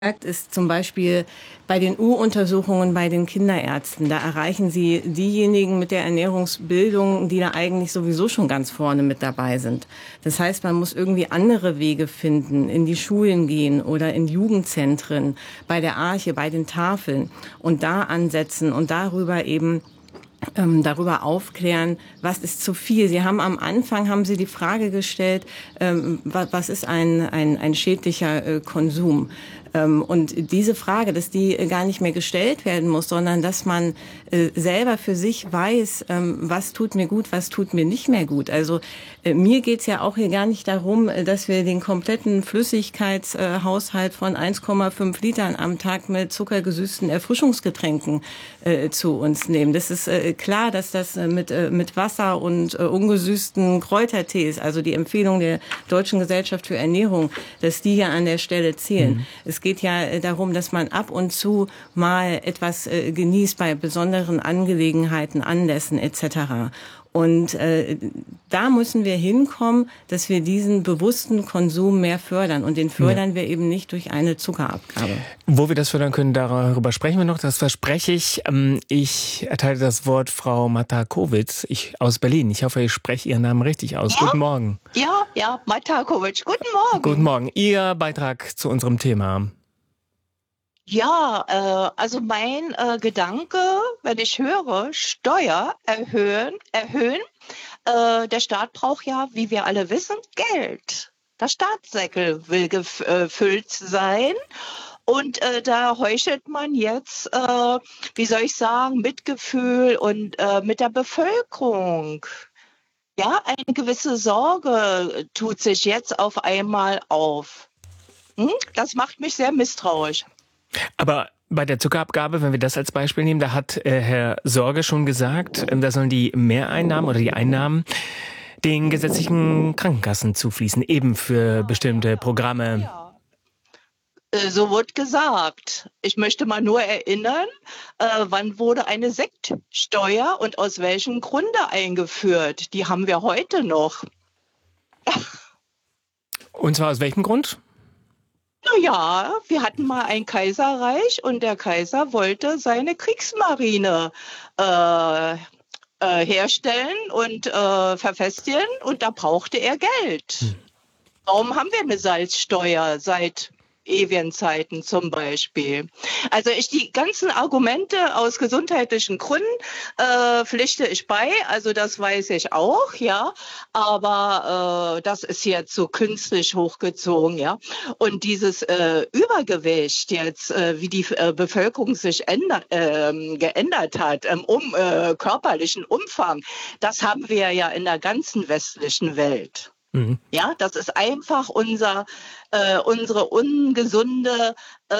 ist zum Beispiel bei den U-Untersuchungen bei den Kinderärzten. Da erreichen Sie diejenigen mit der Ernährungsbildung, die da eigentlich sowieso schon ganz vorne mit dabei sind. Das heißt, man muss irgendwie andere Wege finden, in die Schulen gehen oder in Jugendzentren, bei der Arche, bei den Tafeln und da ansetzen und darüber aufklären, was ist zu viel. Sie haben am Anfang die Frage gestellt, was ist ein schädlicher Konsum? Und diese Frage, dass die gar nicht mehr gestellt werden muss, sondern dass man selber für sich weiß, was tut mir gut, was tut mir nicht mehr gut. Also mir geht's ja auch hier gar nicht darum, dass wir den kompletten Flüssigkeitshaushalt von 1,5 Litern am Tag mit zuckergesüßten Erfrischungsgetränken zu uns nehmen. Das ist klar, dass das mit Wasser und ungesüßten Kräutertees, also die Empfehlung der Deutschen Gesellschaft für Ernährung, dass die ja an der Stelle zählen. Es geht ja darum, dass man ab und zu mal etwas genießt bei besonderen Angelegenheiten, Anlässen etc. Und da müssen wir hinkommen, dass wir diesen bewussten Konsum mehr fördern. Und den fördern wir eben nicht durch eine Zuckerabgabe. Wo wir das fördern können, darüber sprechen wir noch. Das verspreche ich. Ich erteile das Wort Frau Matakowitz aus Berlin. Ich hoffe, ich spreche Ihren Namen richtig aus. Ja. Guten Morgen. Ja, Matakowitz. Guten Morgen. Guten Morgen. Ihr Beitrag zu unserem Thema. Ja, also mein Gedanke, wenn ich höre, Steuer erhöhen, der Staat braucht ja, wie wir alle wissen, Geld. Das Staatssäckel will gefüllt sein. Und da heuchelt man jetzt, wie soll ich sagen, Mitgefühl und mit der Bevölkerung. Ja, eine gewisse Sorge tut sich jetzt auf einmal auf. Das macht mich sehr misstrauisch. Aber bei der Zuckerabgabe, wenn wir das als Beispiel nehmen, da hat Herr Sorge schon gesagt, da sollen die Mehreinnahmen oder die Einnahmen den gesetzlichen Krankenkassen zufließen, eben für bestimmte Programme. Ja. So wird gesagt. Ich möchte mal nur erinnern, wann wurde eine Sektsteuer und aus welchem Grunde eingeführt? Die haben wir heute noch. Und zwar aus welchem Grund? Ja, wir hatten mal ein Kaiserreich und der Kaiser wollte seine Kriegsmarine herstellen und verfestigen und da brauchte er Geld. Warum haben wir eine Salzsteuer seit ewigen Zeiten zum Beispiel? Also die ganzen Argumente aus gesundheitlichen Gründen pflichte ich bei, also das weiß ich auch, ja, aber das ist jetzt so künstlich hochgezogen, ja. Und dieses Übergewicht jetzt, wie die Bevölkerung sich geändert hat im körperlichen Umfang, das haben wir ja in der ganzen westlichen Welt. Ja, das ist einfach unsere ungesunde,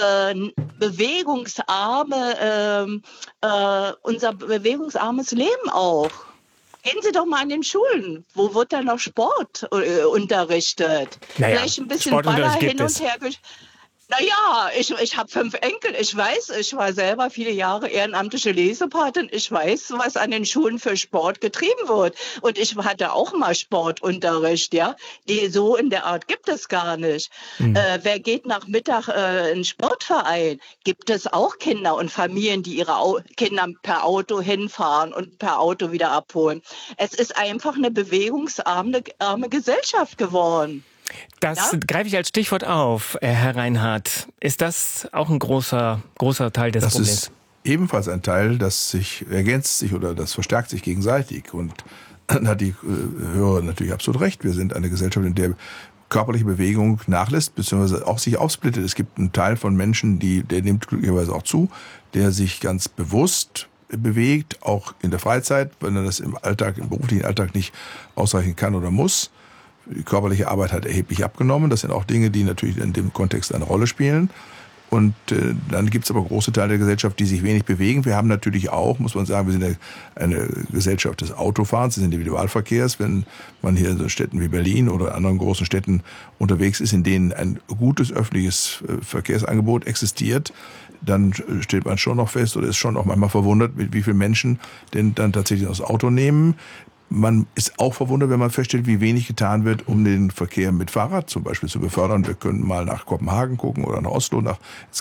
unser bewegungsarmes Leben auch. Gehen Sie doch mal an den Schulen. Wo wird da noch Sport unterrichtet? Naja, vielleicht ein bisschen Baller hin und her. Naja, ich habe 5 Enkel. Ich weiß, ich war selber viele Jahre ehrenamtliche Lesepatin. Ich weiß, was an den Schulen für Sport getrieben wird. Und ich hatte auch mal Sportunterricht, ja. So in der Art gibt es gar nicht. Wer geht nach Mittag in einen Sportverein? Gibt es auch Kinder und Familien, die ihre Kinder per Auto hinfahren und per Auto wieder abholen? Es ist einfach eine bewegungsarme Gesellschaft geworden. Das greife ich als Stichwort auf, Herr Reinhardt. Ist das auch ein großer Teil des Problems? Das ist ebenfalls ein Teil, das ergänzt sich oder das verstärkt sich gegenseitig. Und dann hat die Hörer natürlich absolut recht. Wir sind eine Gesellschaft, in der körperliche Bewegung nachlässt, beziehungsweise auch sich aufsplittet. Es gibt einen Teil von Menschen, der nimmt glücklicherweise auch zu, der sich ganz bewusst bewegt, auch in der Freizeit, wenn er das im beruflichen Alltag nicht ausreichend kann oder muss. Die körperliche Arbeit hat erheblich abgenommen. Das sind auch Dinge, die natürlich in dem Kontext eine Rolle spielen. Und dann gibt es aber große Teile der Gesellschaft, die sich wenig bewegen. Wir haben natürlich auch, muss man sagen, wir sind eine Gesellschaft des Autofahrens, des Individualverkehrs. Wenn man hier in so Städten wie Berlin oder anderen großen Städten unterwegs ist, in denen ein gutes öffentliches Verkehrsangebot existiert, dann stellt man schon noch fest oder ist schon auch manchmal verwundert, mit wie vielen Menschen denn dann tatsächlich das Auto nehmen. man ist auch verwundert, wenn man feststellt, wie wenig getan wird, um den Verkehr mit Fahrrad zum Beispiel zu befördern. Wir können mal nach Kopenhagen gucken oder nach Oslo.